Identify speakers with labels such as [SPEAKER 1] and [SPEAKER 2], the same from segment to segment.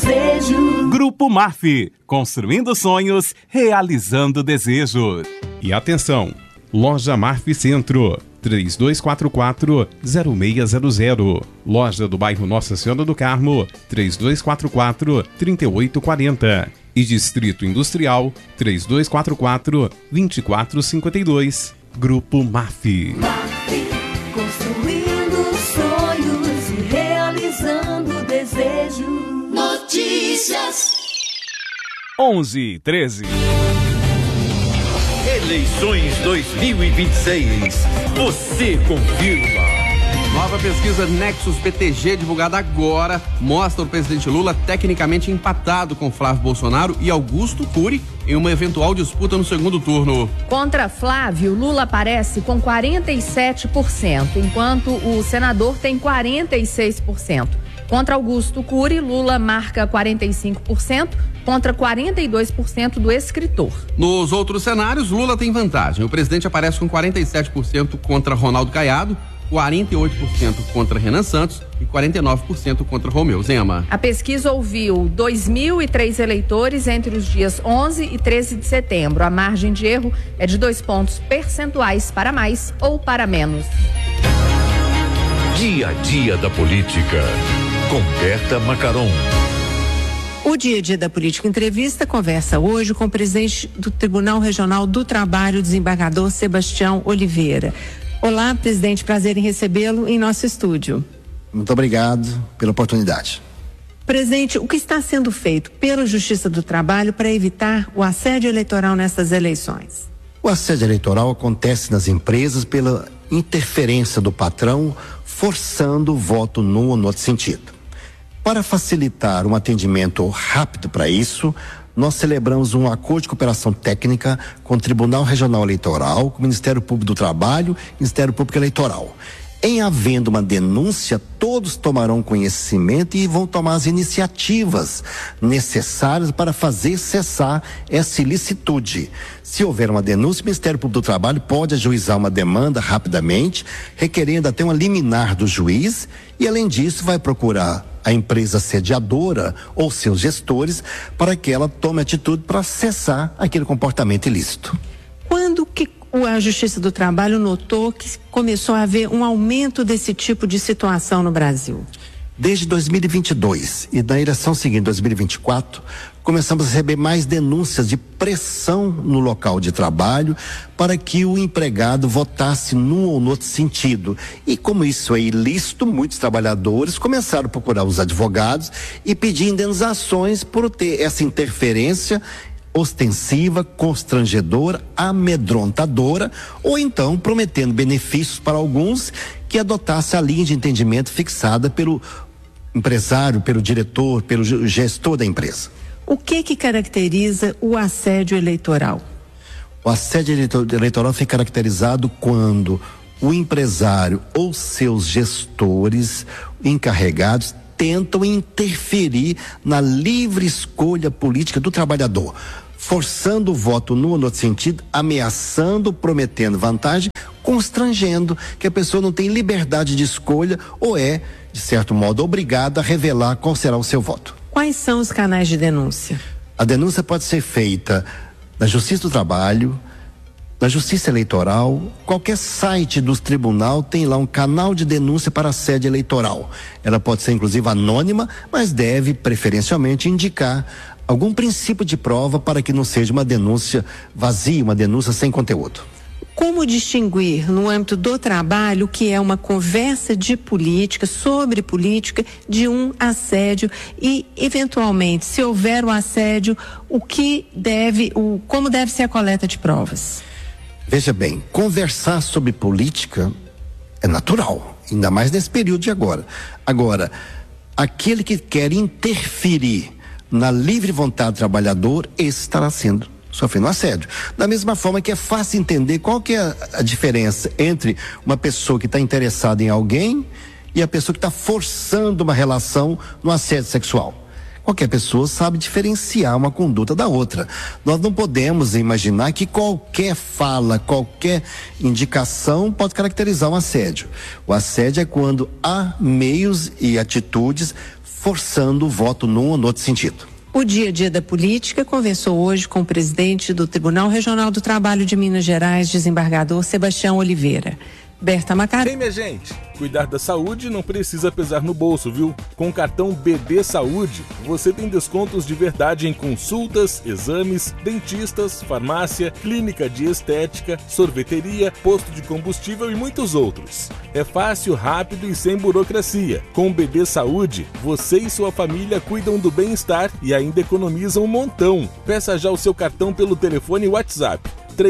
[SPEAKER 1] desejo.
[SPEAKER 2] Grupo MAF, construindo sonhos, realizando desejos.
[SPEAKER 3] E atenção, Loja MAF Centro, 3244-0600. Loja do bairro Nossa Senhora do Carmo, 3244-3840. E Distrito Industrial, 3244-2452. Grupo MAF.
[SPEAKER 1] Construindo sonhos e realizando desejos. Notícias
[SPEAKER 2] 11:13.
[SPEAKER 4] Eleições 2026. Você confirma.
[SPEAKER 5] Nova pesquisa Nexus BTG, divulgada agora, mostra o presidente Lula tecnicamente empatado com Flávio Bolsonaro e Augusto Cury em uma eventual disputa no segundo turno.
[SPEAKER 6] Contra Flávio, Lula aparece com 47%, enquanto o senador tem 46%. Contra Augusto Cury, Lula marca 45%, contra 42% do escritor.
[SPEAKER 5] Nos outros cenários, Lula tem vantagem. O presidente aparece com 47% contra Ronaldo Caiado, 48% contra Renan Santos e 49% contra Romeu Zema.
[SPEAKER 6] A pesquisa ouviu 2.003 eleitores entre os dias 11 e 13 de setembro. A margem de erro é de 2 pontos percentuais para mais ou para menos.
[SPEAKER 4] Dia a dia da política. Com Berta Macaron.
[SPEAKER 7] O Dia a Dia da Política Entrevista conversa hoje com o presidente do Tribunal Regional do Trabalho, desembargador Sebastião Oliveira. Olá, presidente, prazer em recebê-lo em nosso estúdio.
[SPEAKER 8] Muito obrigado pela oportunidade.
[SPEAKER 7] Presidente, o que está sendo feito pela Justiça do Trabalho para evitar o assédio eleitoral nessas eleições?
[SPEAKER 8] O assédio eleitoral acontece nas empresas pela interferência do patrão, forçando o voto num ou no outro sentido. Para facilitar um atendimento rápido para isso, nós celebramos um acordo de cooperação técnica com o Tribunal Regional Eleitoral, com o Ministério Público do Trabalho e o Ministério Público Eleitoral. Em havendo uma denúncia, todos tomarão conhecimento e vão tomar as iniciativas necessárias para fazer cessar essa ilicitude. Se houver uma denúncia, o Ministério Público do Trabalho pode ajuizar uma demanda rapidamente, requerendo até uma liminar do juiz e, além disso, vai procurar a empresa sediadora ou seus gestores para que ela tome atitude para cessar aquele comportamento ilícito.
[SPEAKER 7] Quando que a Justiça do Trabalho notou que começou a haver um aumento desse tipo de situação no Brasil?
[SPEAKER 8] Desde 2022 e na eleição seguinte, 2024, começamos a receber mais denúncias de pressão no local de trabalho para que o empregado votasse num ou no outro sentido. E como isso é ilícito, muitos trabalhadores começaram a procurar os advogados e pedir indenizações por ter essa interferência ostensiva, constrangedora, amedrontadora, ou então prometendo benefícios para alguns que adotasse a linha de entendimento fixada pelo empresário, pelo diretor, pelo gestor da empresa.
[SPEAKER 7] O que caracteriza o assédio eleitoral?
[SPEAKER 8] O assédio eleitoral foi caracterizado quando o empresário ou seus gestores encarregados tentam interferir na livre escolha política do trabalhador, forçando o voto num ou no outro sentido, ameaçando, prometendo vantagem, constrangendo que a pessoa não tem liberdade de escolha ou é, de certo modo, obrigada a revelar qual será o seu voto.
[SPEAKER 7] Quais são os canais de denúncia?
[SPEAKER 8] A denúncia pode ser feita na Justiça do Trabalho, na Justiça Eleitoral, qualquer site do tribunal tem lá um canal de denúncia para assédio eleitoral. Ela pode ser inclusive anônima, mas deve preferencialmente indicar algum princípio de prova para que não seja uma denúncia vazia, uma denúncia sem conteúdo.
[SPEAKER 7] Como distinguir no âmbito do trabalho o que é uma conversa de política, sobre política, de um assédio e, eventualmente, se houver o assédio, como deve ser a coleta de provas?
[SPEAKER 8] Veja bem, conversar sobre política é natural, ainda mais nesse período de agora. Agora, aquele que quer interferir na livre vontade do trabalhador, esse estará sofrendo assédio. Da mesma forma que é fácil entender qual que é a diferença entre uma pessoa que está interessada em alguém e a pessoa que está forçando uma relação no assédio sexual. Qualquer pessoa sabe diferenciar uma conduta da outra. Nós não podemos imaginar que qualquer fala, qualquer indicação pode caracterizar um assédio. O assédio é quando há meios e atitudes forçando o voto num ou no outro sentido.
[SPEAKER 7] O Dia a Dia da Política conversou hoje com o presidente do Tribunal Regional do Trabalho de Minas Gerais, desembargador Sebastião Oliveira. Berta Macaru.
[SPEAKER 9] Bem, minha gente, cuidar da saúde não precisa pesar no bolso, viu? Com o cartão BD Saúde, você tem descontos de verdade em consultas, exames, dentistas, farmácia, clínica de estética, sorveteria, posto de combustível e muitos outros. É fácil, rápido e sem burocracia. Com o BD Saúde, você e sua família cuidam do bem-estar e ainda economizam um montão. Peça já o seu cartão pelo telefone WhatsApp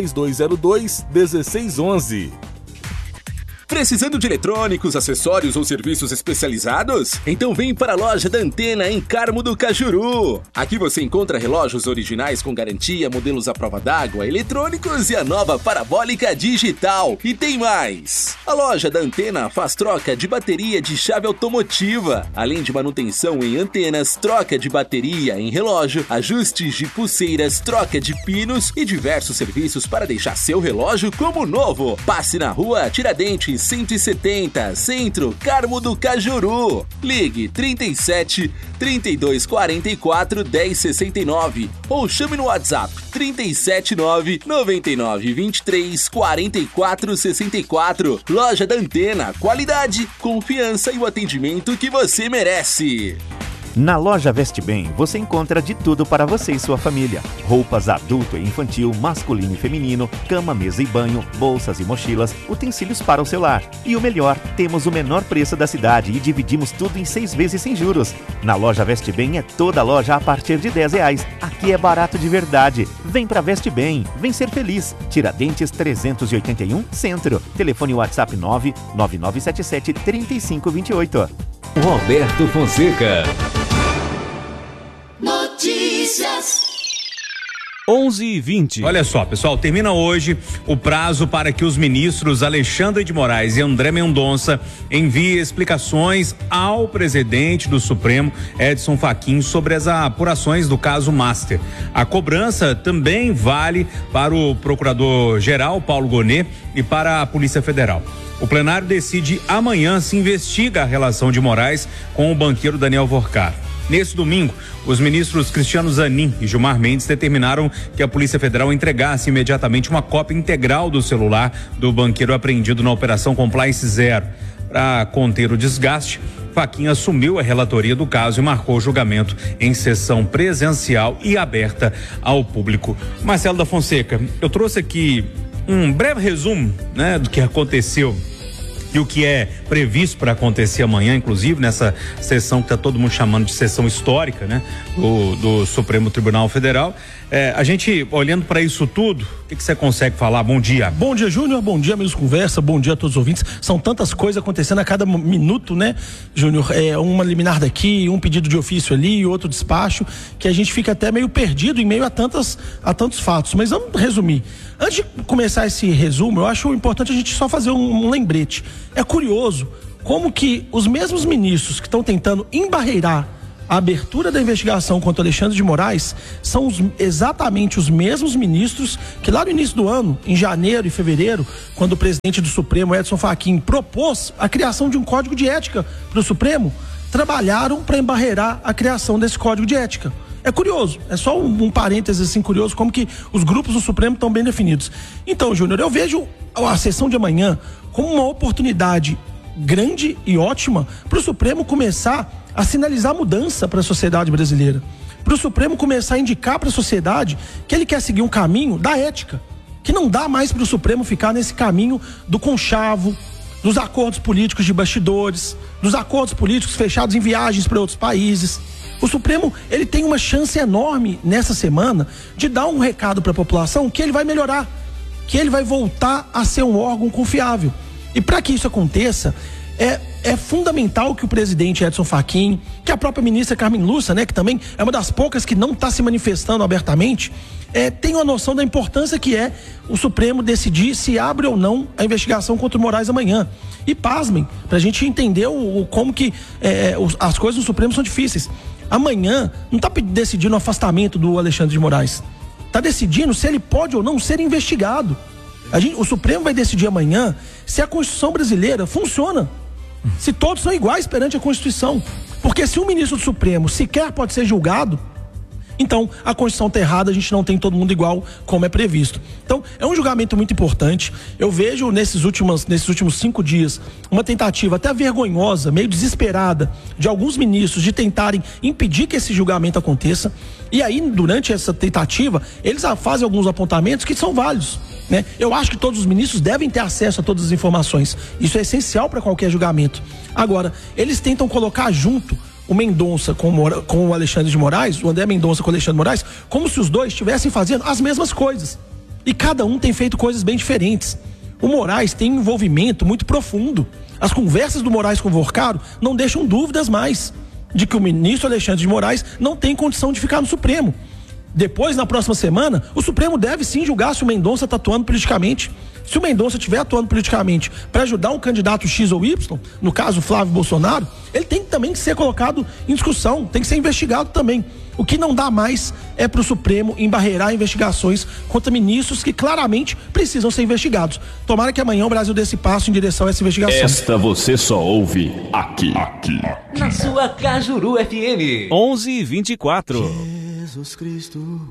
[SPEAKER 9] 3202-1611.
[SPEAKER 10] Precisando de eletrônicos, acessórios ou serviços especializados? Então vem para a loja da Antena em Carmo do Cajuru. Aqui você encontra relógios originais com garantia, modelos à prova d'água, eletrônicos e a nova parabólica digital. E tem mais! A loja da Antena faz troca de bateria de chave automotiva, além de manutenção em antenas, troca de bateria em relógio, ajustes de pulseiras, troca de pinos e diversos serviços para deixar seu relógio como novo. Passe na rua Tiradentes 170, Centro, Carmo do Cajuru. Ligue 37 3244 1069 ou chame no WhatsApp 379 99 23 44 64. Loja da Antena, qualidade, confiança e o atendimento que você merece.
[SPEAKER 11] Na loja Veste Bem, você encontra de tudo para você e sua família. Roupas adulto e infantil, masculino e feminino, cama, mesa e banho, bolsas e mochilas, utensílios para o celular. E o melhor, temos o menor preço da cidade e dividimos tudo em 6 vezes sem juros. Na loja Veste Bem é toda loja a partir de R$10. Aqui é barato de verdade. Vem pra Veste Bem, vem ser feliz. Tiradentes 381, Centro. Telefone WhatsApp 99977 3528.
[SPEAKER 12] Roberto Fonseca.
[SPEAKER 1] Notícias.
[SPEAKER 13] 11h20. Olha só, pessoal, termina hoje o prazo para que os ministros Alexandre de Moraes e André Mendonça enviem explicações ao presidente do Supremo, Edson Fachin, sobre as apurações do caso Master. A cobrança também vale para o procurador-geral, Paulo Gonet, e para a Polícia Federal. O plenário decide amanhã se investiga a relação de Moraes com o banqueiro Daniel Vorcar. Nesse domingo, os ministros Cristiano Zanin e Gilmar Mendes determinaram que a Polícia Federal entregasse imediatamente uma cópia integral do celular do banqueiro apreendido na Operação Compliance Zero. Para conter o desgaste, Fachin assumiu a relatoria do caso e marcou o julgamento em sessão presencial e aberta ao público. Marcelo da Fonseca, eu trouxe aqui um breve resumo, né, do que aconteceu e o que é previsto para acontecer amanhã, inclusive nessa sessão que está todo mundo chamando de sessão histórica, né, do Supremo Tribunal Federal. A gente olhando para isso tudo, o que você consegue falar? Bom dia.
[SPEAKER 14] Bom dia, Júnior. Bom dia, amigos Conversa. Bom dia a todos os ouvintes. São tantas coisas acontecendo a cada minuto, né, Júnior? Uma liminar daqui, um pedido de ofício ali, outro despacho, que a gente fica até meio perdido em meio a tantos fatos. Mas vamos resumir. Antes de começar esse resumo, eu acho importante a gente só fazer um lembrete. É curioso como que os mesmos ministros que estão tentando embarreirar a abertura da investigação contra Alexandre de Moraes são exatamente os mesmos ministros que lá no início do ano, em janeiro e fevereiro, quando o presidente do Supremo, Edson Fachin, propôs a criação de um código de ética para o Supremo, trabalharam para embarreirar a criação desse código de ética. É curioso, é só um parênteses assim curioso, como que os grupos do Supremo estão bem definidos. Então, Júnior, eu vejo a sessão de amanhã como uma oportunidade grande e ótima para o Supremo começar a sinalizar mudança para a sociedade brasileira. Para o Supremo começar a indicar para a sociedade que ele quer seguir um caminho da ética, que não dá mais para o Supremo ficar nesse caminho do conchavo, dos acordos políticos de bastidores, dos acordos políticos fechados em viagens para outros países. O Supremo, ele tem uma chance enorme nessa semana de dar um recado para a população que ele vai melhorar, que ele vai voltar a ser um órgão confiável. E para que isso aconteça, é fundamental que o presidente Edson Fachin, que a própria ministra Carmen Lúcia, né, que também é uma das poucas que não está se manifestando abertamente, tenha uma noção da importância que é o Supremo decidir se abre ou não a investigação contra o Moraes amanhã. E pasmem, para a gente entender como que as coisas do Supremo são difíceis. Amanhã não está decidindo o afastamento do Alexandre de Moraes, está decidindo se ele pode ou não ser investigado. O Supremo vai decidir amanhã se a Constituição brasileira funciona, se todos são iguais perante a Constituição. Porque se um ministro do Supremo sequer pode ser julgado, então a Constituição está errada, a gente não tem todo mundo igual como é previsto. Então é um julgamento muito importante. Eu vejo nesses últimos 5 dias uma tentativa até vergonhosa, meio desesperada, de alguns ministros de tentarem impedir que esse julgamento aconteça. E aí, durante essa tentativa, eles fazem alguns apontamentos que são válidos, né? Eu acho que todos os ministros devem ter acesso a todas as informações. Isso é essencial para qualquer julgamento. Agora, eles tentam colocar junto o Mendonça com o Alexandre de Moraes, o André Mendonça com o Alexandre de Moraes, como se os dois estivessem fazendo as mesmas coisas. E cada um tem feito coisas bem diferentes. O Moraes tem um envolvimento muito profundo. As conversas do Moraes com o Vorcaro não deixam dúvidas mais de que o ministro Alexandre de Moraes não tem condição de ficar no Supremo. Depois, na próxima semana, o Supremo deve sim julgar se o Mendonça está atuando politicamente. Se o Mendonça estiver atuando politicamente para ajudar um candidato X ou Y, no caso Flávio Bolsonaro, ele tem também que ser colocado em discussão, tem que ser investigado também. O que não dá mais é para o Supremo embarrear investigações contra ministros que claramente precisam ser investigados. Tomara que amanhã o Brasil dê esse passo em direção a essa investigação.
[SPEAKER 12] Esta você só ouve aqui.
[SPEAKER 15] Na sua Cajuru FM
[SPEAKER 12] 11:24.
[SPEAKER 16] Jesus Cristo.